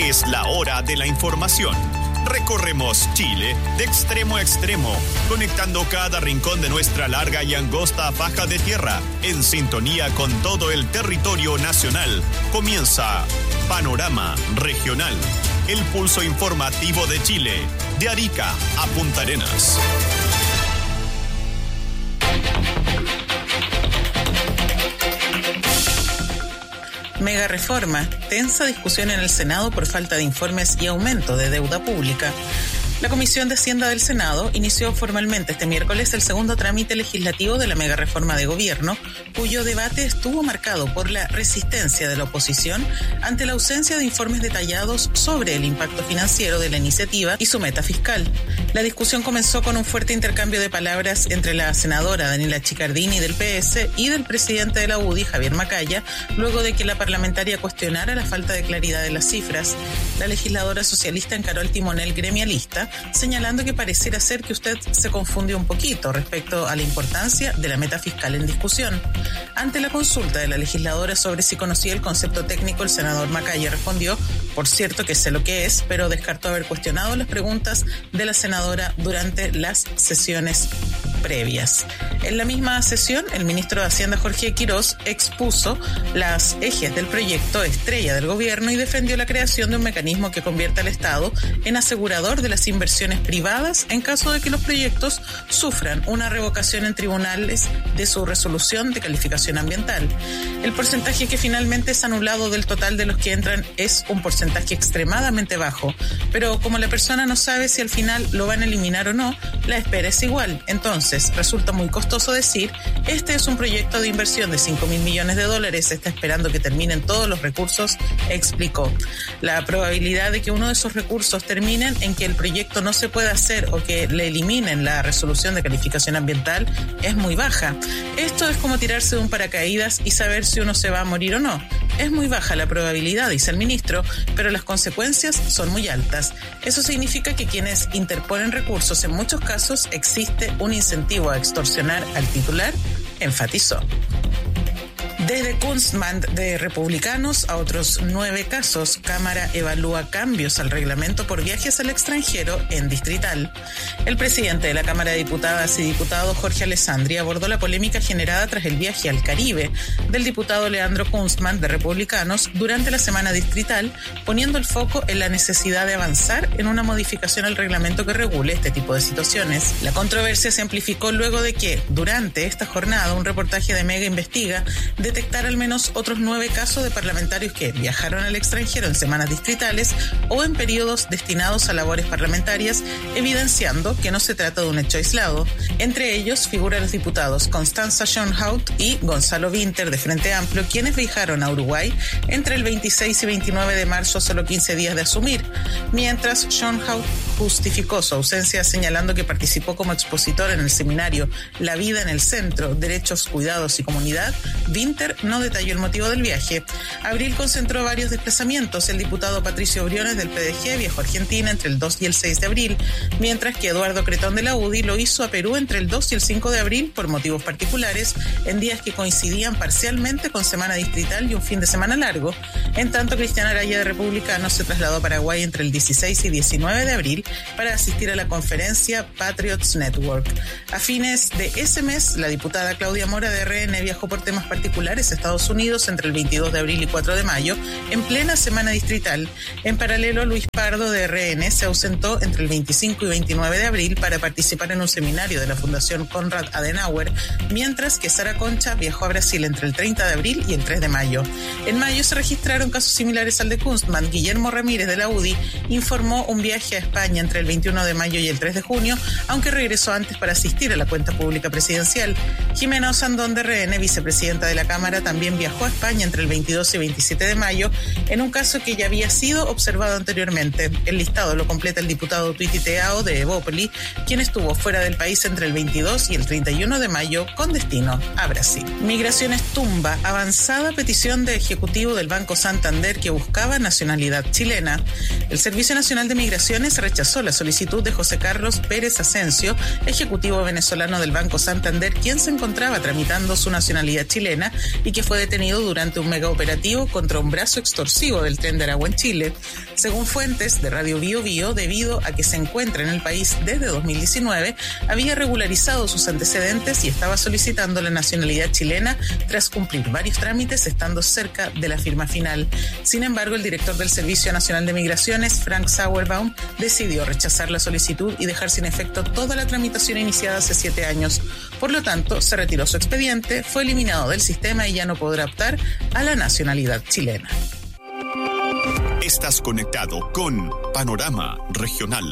Es la hora de la información. Recorremos Chile de extremo a extremo, conectando cada rincón de nuestra larga y angosta faja de tierra, en sintonía con todo el territorio nacional. Comienza Panorama Regional, el pulso informativo de Chile, de Arica a Punta Arenas. Mega reforma, tensa discusión en el Senado por falta de informes y aumento de deuda pública. La Comisión de Hacienda del Senado inició formalmente este miércoles el segundo trámite legislativo de la mega reforma de gobierno, cuyo debate estuvo marcado por la resistencia de la oposición ante la ausencia de informes detallados sobre el impacto financiero de la iniciativa y su meta fiscal. La discusión comenzó con un fuerte intercambio de palabras entre la senadora Daniela Chiccardini del PS y del presidente de la UDI, Javier Macaya, luego de que la parlamentaria cuestionara la falta de claridad de las cifras. La legisladora socialista encaró el timonel gremialista, señalando que pareciera ser que usted se confundió un poquito respecto a la importancia de la meta fiscal en discusión. Ante la consulta de la legisladora sobre si conocía el concepto técnico, el senador Macaya respondió: por cierto que sé lo que es, pero descartó haber cuestionado las preguntas de la senadora durante las sesiones previas. En la misma sesión, el ministro de Hacienda, Jorge Quirós, expuso las ejes del proyecto estrella del gobierno y defendió la creación de un mecanismo que convierta al Estado en asegurador de las inversiones privadas en caso de que los proyectos sufran una revocación en tribunales de su resolución de calificación ambiental. El porcentaje que finalmente es anulado del total de los que entran es un porcentaje extremadamente bajo, pero como la persona no sabe si al final lo van a eliminar o no, la espera es igual. Entonces, resulta muy costoso decir: este es un proyecto de inversión de $5.000 millones, está esperando que terminen todos los recursos, explicó. La probabilidad de que uno de esos recursos terminen en que el proyecto no se pueda hacer o que le eliminen la resolución de calificación ambiental es muy baja. Esto es como tirarse de un paracaídas y saber si uno se va a morir o no. Es muy baja la probabilidad, dice el ministro, pero las consecuencias son muy altas. Eso significa que quienes interponen recursos, en muchos casos existe un incentivo a extorsionar al titular, enfatizó. Desde Kunstmann de Republicanos a otros 9 casos, Cámara evalúa cambios al reglamento por viajes al extranjero en distrital. El presidente de la Cámara de Diputadas y Diputados, Jorge Alessandri, abordó la polémica generada tras el viaje al Caribe del diputado Leandro Kunstmann de Republicanos durante la semana distrital, poniendo el foco en la necesidad de avanzar en una modificación al reglamento que regule este tipo de situaciones. La controversia se amplificó luego de que, durante esta jornada, un reportaje de Mega Investiga detectar al menos otros 9 casos de parlamentarios que viajaron al extranjero en semanas distritales o en periodos destinados a labores parlamentarias, evidenciando que no se trata de un hecho aislado. Entre ellos figuran los diputados Constanza Schoenhout y Gonzalo Winter de Frente Amplio, quienes viajaron a Uruguay entre el 26 y 29 de marzo, a solo 15 días de asumir, mientras Schoenhout justificó su ausencia señalando que participó como expositor en el seminario La vida en el centro, derechos, cuidados y comunidad. Winter no detalló el motivo del viaje. Abril concentró varios desplazamientos. El diputado Patricio Briones del PDG viajó a Argentina entre el 2 y el 6 de abril, mientras que Eduardo Cretón de la UDI lo hizo a Perú entre el 2 y el 5 de abril por motivos particulares, en días que coincidían parcialmente con semana distrital y un fin de semana largo. En tanto, Cristian Araya de Republicanos se trasladó a Paraguay entre el 16 y 19 de abril para asistir a la conferencia Patriots Network. A fines de ese mes, la diputada Claudia Mora de RN viajó por temas particulares a Estados Unidos entre el 22 de abril y 4 de mayo, en plena semana distrital. En paralelo, Luis Pardo de RN se ausentó entre el 25 y 29 de abril para participar en un seminario de la Fundación Konrad Adenauer, mientras que Sara Concha viajó a Brasil entre el 30 de abril y el 3 de mayo. En mayo se registraron casos similares al de Kunstmann. Guillermo Ramírez de la UDI informó un viaje a España entre el 21 de mayo y el 3 de junio, aunque regresó antes para asistir a la cuenta pública presidencial. Jimena Osandón de RN, vicepresidenta de la Cámara, también viajó a España entre el 22 y 27 de mayo, en un caso que ya había sido observado anteriormente. El listado lo completa el diputado tuititeado de Evópoli, quien estuvo fuera del país entre el 22 y el 31 de mayo con destino a Brasil. Migraciones tumba avanzada petición de ejecutivo del Banco Santander que buscaba nacionalidad chilena. El Servicio Nacional de Migraciones rechazó la solicitud de José Carlos Pérez Asensio, ejecutivo venezolano del Banco Santander, quien se encontraba tramitando su nacionalidad chilena y que fue detenido durante un megaoperativo contra un brazo extorsivo del Tren de Aragua en Chile. Según fuentes de Radio Bio Bio, debido a que se encuentra en el país desde 2019, había regularizado sus antecedentes y estaba solicitando la nacionalidad chilena tras cumplir varios trámites estando cerca de la firma final. Sin embargo, el director del Servicio Nacional de Migraciones, Frank Sauerbaum, decidió rechazar la solicitud y dejar sin efecto toda la tramitación iniciada hace 7 años. Por lo tanto, se retiró su expediente, fue eliminado del sistema y ya no podrá optar a la nacionalidad chilena. Estás conectado con Panorama Regional.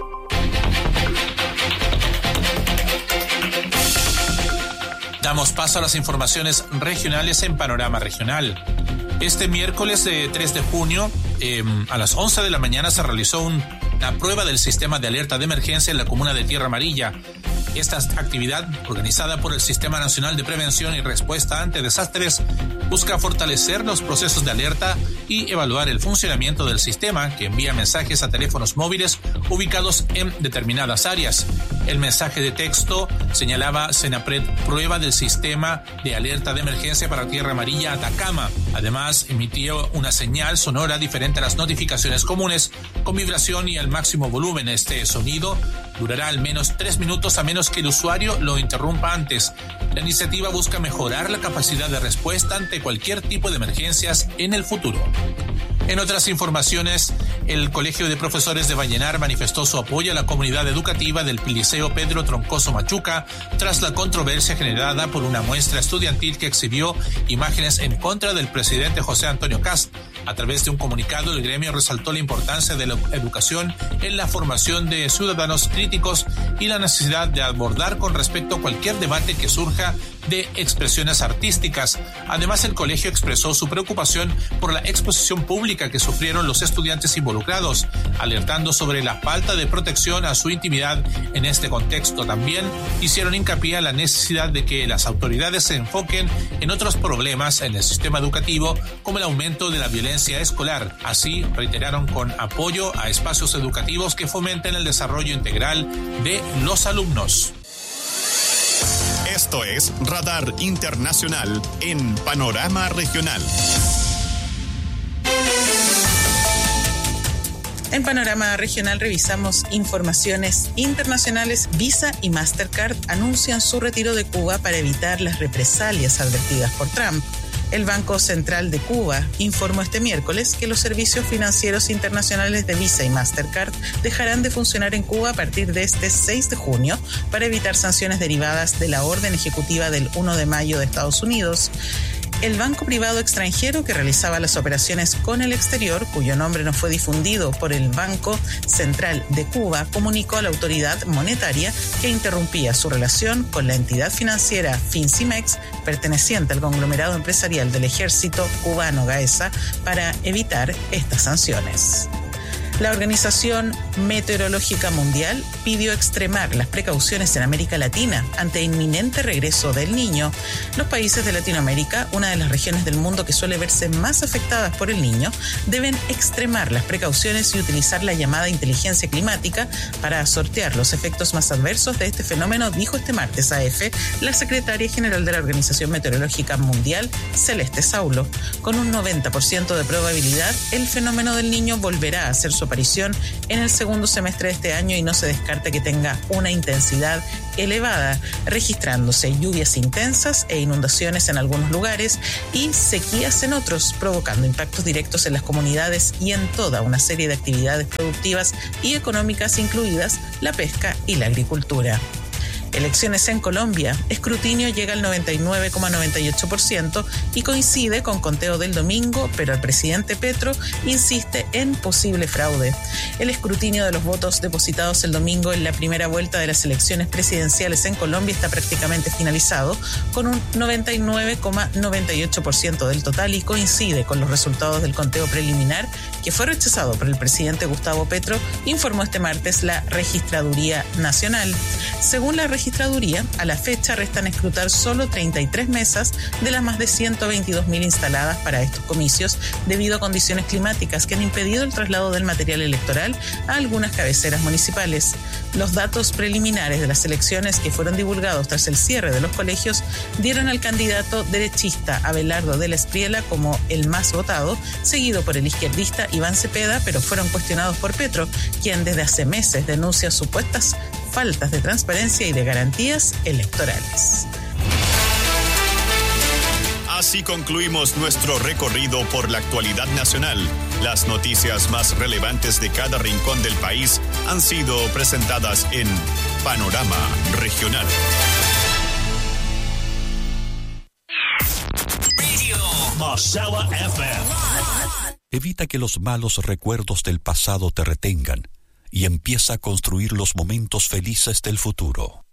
Damos paso a las informaciones regionales en Panorama Regional. Este miércoles 3 de junio, a las 11 de la mañana, se realizó una prueba del sistema de alerta de emergencia en la comuna de Tierra Amarilla. Esta actividad, organizada por el Sistema Nacional de Prevención y Respuesta ante Desastres, busca fortalecer los procesos de alerta y evaluar el funcionamiento del sistema, que envía mensajes a teléfonos móviles ubicados en determinadas áreas. El mensaje de texto señalaba Senapred prueba del sistema de alerta de emergencia para Tierra Amarilla Atacama. Además, emitió una señal sonora diferente a las notificaciones comunes, con vibración y al máximo volumen. Este sonido durará al menos 3 minutos a menos que el usuario lo interrumpa antes. La iniciativa busca mejorar la capacidad de respuesta ante cualquier tipo de emergencias en el futuro. En otras informaciones, el Colegio de Profesores de Vallenar manifestó su apoyo a la comunidad educativa del Liceo Pedro Troncoso Machuca tras la controversia generada por una muestra estudiantil que exhibió imágenes en contra del presidente José Antonio Kast. A través de un comunicado, el gremio resaltó la importancia de la educación en la formación de ciudadanos críticos y la necesidad de abordar con respecto a cualquier debate que surja de expresiones artísticas. Además, el colegio expresó su preocupación por la exposición pública que sufrieron los estudiantes involucrados, alertando sobre la falta de protección a su intimidad en este contexto. También hicieron hincapié en la necesidad de que las autoridades se enfoquen en otros problemas en el sistema educativo, como el aumento de la violencia escolar. Así, reiteraron con apoyo a espacios educativos que fomenten el desarrollo integral de los alumnos. Esto es Radar Internacional en Panorama Regional. En Panorama Regional revisamos informaciones internacionales. Visa y Mastercard anuncian su retiro de Cuba para evitar las represalias advertidas por Trump. El Banco Central de Cuba informó este miércoles que los servicios financieros internacionales de Visa y Mastercard dejarán de funcionar en Cuba a partir de este 6 de junio para evitar sanciones derivadas de la orden ejecutiva del 1 de mayo de Estados Unidos. El banco privado extranjero que realizaba las operaciones con el exterior, cuyo nombre no fue difundido por el Banco Central de Cuba, comunicó a la autoridad monetaria que interrumpía su relación con la entidad financiera Fincimex, perteneciente al conglomerado empresarial del ejército cubano GAESA, para evitar estas sanciones. La Organización Meteorológica Mundial pidió extremar las precauciones en América Latina ante el inminente regreso del Niño. Los países de Latinoamérica, una de las regiones del mundo que suele verse más afectadas por el Niño, deben extremar las precauciones y utilizar la llamada inteligencia climática para sortear los efectos más adversos de este fenómeno, dijo este martes a EFE la secretaria general de la Organización Meteorológica Mundial, Celeste Saulo. Con un 90% de probabilidad, el fenómeno del Niño volverá a hacer su aparición en el segundo semestre de este año y no se descarta que tenga una intensidad elevada, registrándose lluvias intensas e inundaciones en algunos lugares y sequías en otros, provocando impactos directos en las comunidades y en toda una serie de actividades productivas y económicas, incluidas la pesca y la agricultura. Elecciones en Colombia. Escrutinio llega al 99,98% y coincide con conteo del domingo, pero el presidente Petro insiste en posible fraude. El escrutinio de los votos depositados el domingo en la primera vuelta de las elecciones presidenciales en Colombia está prácticamente finalizado, con un 99,98% del total y coincide con los resultados del conteo preliminar que fue rechazado por el presidente Gustavo Petro, informó este martes la Registraduría Nacional. Según la Registraduría, a la fecha restan escrutar solo 33 mesas de las más de 122.000 instaladas para estos comicios debido a condiciones climáticas que han impedido el traslado del material electoral a algunas cabeceras municipales. Los datos preliminares de las elecciones que fueron divulgados tras el cierre de los colegios dieron al candidato derechista Abelardo de la Espriella como el más votado, seguido por el izquierdista Iván Cepeda, pero fueron cuestionados por Petro, quien desde hace meses denuncia supuestas faltas de transparencia y de garantías electorales. Así concluimos nuestro recorrido por la actualidad nacional. Las noticias más relevantes de cada rincón del país han sido presentadas en Panorama Regional. Marcella FM. Evita que los malos recuerdos del pasado te retengan y empieza a construir los momentos felices del futuro.